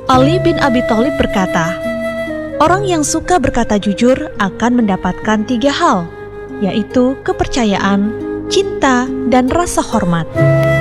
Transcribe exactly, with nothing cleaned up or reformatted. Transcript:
Ali bin Abi Thalib berkata, orang yang suka berkata jujur akan mendapatkan tiga hal, yaitu kepercayaan, cinta, dan rasa hormat.